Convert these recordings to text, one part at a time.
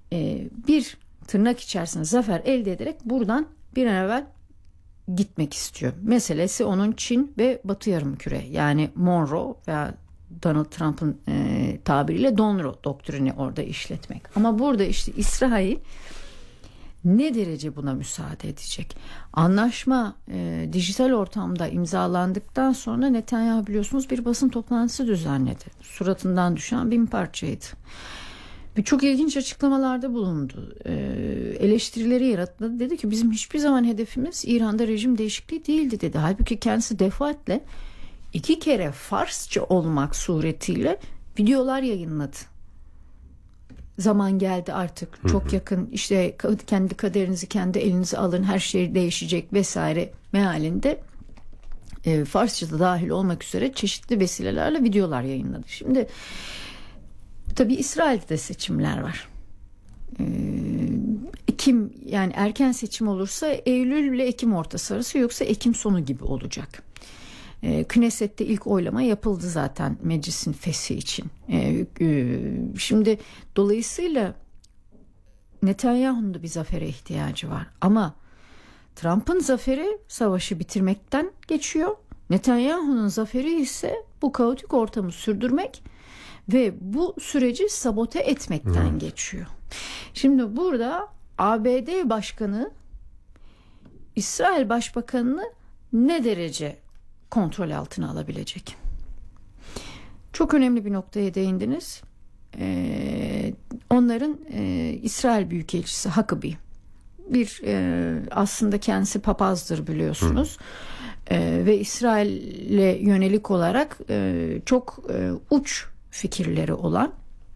bir tırnak içerisinde zafer elde ederek buradan bir an evvel gitmek istiyor. Meselesi onun Çin ve Batı Yarımküre, yani Monroe veya Donald Trump'ın tabiriyle Donroe doktrini orada işletmek. Ama burada işte İsrail ne derece buna müsaade edecek? Anlaşma dijital ortamda imzalandıktan sonra Netanyahu biliyorsunuz bir basın toplantısı düzenledi. Suratından düşen bin parçaydı. Ve çok ilginç açıklamalarda bulundu. Eleştirileri yarattı. Dedi ki bizim hiçbir zaman hedefimiz İran'da rejim değişikliği değildi dedi. Halbuki kendisi defaatle 2 kere Farsça olmak suretiyle videolar yayınladı. Zaman geldi artık, çok yakın, işte kendi kaderinizi kendi elinize alın, her şey değişecek vesaire mealinde Farsça'da dahil olmak üzere çeşitli vesilelerle videolar yayınladı. Şimdi tabii İsrail'de de seçimler var. Ekim, yani erken seçim olursa Eylül ile Ekim ortası arası, yoksa Ekim sonu gibi olacak. Knesset'te ilk oylama yapıldı zaten meclisin feshi için. Şimdi dolayısıyla Netanyahu'nun da bir zafere ihtiyacı var. Ama Trump'ın zaferi savaşı bitirmekten geçiyor. Netanyahu'nun zaferi ise bu kaotik ortamı sürdürmek ve bu süreci sabote etmekten geçiyor. Şimdi burada ABD Başkanı İsrail Başbakanı'nı ne derece kontrol altına alabilecek? Çok önemli bir noktaya değindiniz. Onların İsrail Büyükelçisi Huckabee bir aslında kendisi papazdır biliyorsunuz. Ve İsrail'e yönelik olarak çok uç fikirleri olan,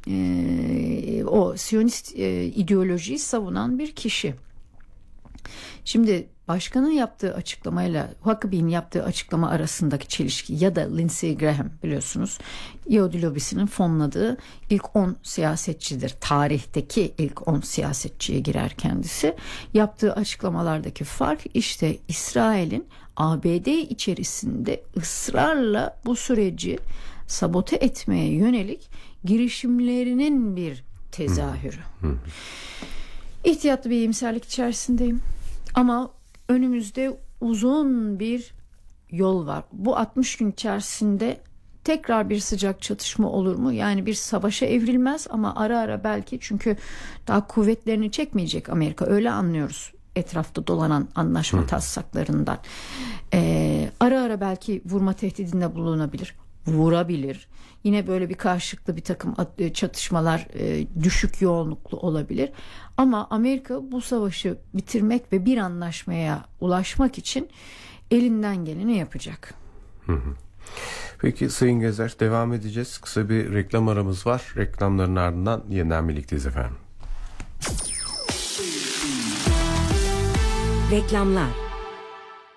o Siyonist ideolojiyi savunan bir kişi. Şimdi başkanın yaptığı açıklamayla Huckabee'nin yaptığı açıklama arasındaki çelişki, ya da Lindsey Graham biliyorsunuz Yahudi lobisinin fonladığı ilk 10 siyasetçidir. Tarihteki ilk 10 siyasetçiye girer kendisi. Yaptığı açıklamalardaki fark işte İsrail'in ABD içerisinde ısrarla bu süreci sabote etmeye yönelik girişimlerinin bir tezahürü. İhtiyatlı bir iyimserlik içerisindeyim. Ama önümüzde uzun bir yol var. Bu 60 gün içerisinde tekrar bir sıcak çatışma olur mu? Yani bir savaşa evrilmez ama ara ara belki, çünkü daha kuvvetlerini çekmeyecek Amerika. Öyle anlıyoruz etrafta dolanan anlaşma taslaklarından. Ara ara belki vurma tehdidinde bulunabilir. Vurabilir. Yine böyle bir karşılıklı bir takım çatışmalar düşük yoğunluklu olabilir. Ama Amerika bu savaşı bitirmek ve bir anlaşmaya ulaşmak için elinden geleni yapacak. Peki Sayın Gezer, devam edeceğiz. Kısa bir reklam aramız var. Reklamların ardından yeniden birlikteyiz efendim. Reklamlar.